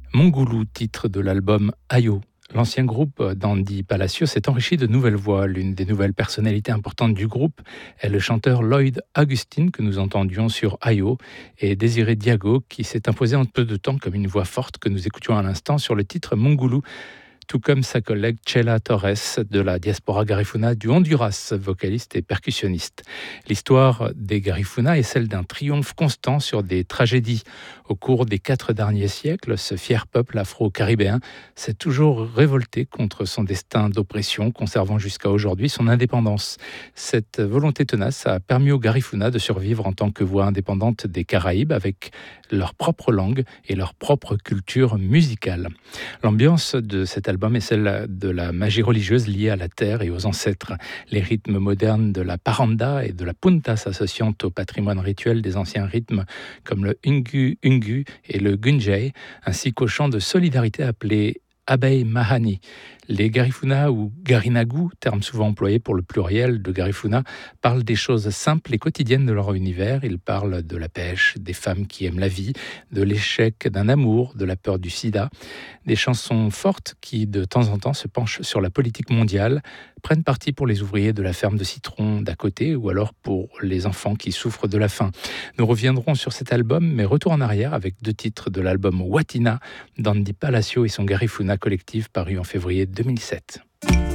Mongoulou, titre de l'album Ayo. L'ancien groupe d'Andy Palacio s'est enrichi de nouvelles voix. L'une des nouvelles personnalités importantes du groupe est le chanteur Lloyd Augustine que nous entendions sur Ayo et Désiré Diago qui s'est imposé en peu de temps comme une voix forte que nous écoutions à l'instant sur le titre Mongoulou, tout comme sa collègue Chela Torres de la diaspora Garifuna du Honduras, vocaliste et percussionniste. L'histoire des Garifuna est celle d'un triomphe constant sur des tragédies. Au cours des 4 derniers siècles, ce fier peuple afro-caribéen s'est toujours révolté contre son destin d'oppression, conservant jusqu'à aujourd'hui son indépendance. Cette volonté tenace a permis aux Garifuna de survivre en tant que voix indépendante des Caraïbes avec leur propre langue et leur propre culture musicale. L'ambiance de cet album est celle de la magie religieuse liée à la terre et aux ancêtres. Les rythmes modernes de la paranda et de la punta s'associant au patrimoine rituel des anciens rythmes comme le ungu ungu et le gunjay, ainsi qu'au chant de solidarité appelé Abey Mahani. Les Garifuna ou Garinagu, terme souvent employé pour le pluriel de Garifuna, parlent des choses simples et quotidiennes de leur univers. Ils parlent de la pêche, des femmes qui aiment la vie, de l'échec d'un amour, de la peur du sida. Des chansons fortes qui, de temps en temps, se penchent sur la politique mondiale, prennent parti pour les ouvriers de la ferme de citron d'à côté ou alors pour les enfants qui souffrent de la faim. Nous reviendrons sur cet album, mais retour en arrière avec 2 titres de l'album Watina d'Andy Palacio et son Garifuna collectif paru en février 2007.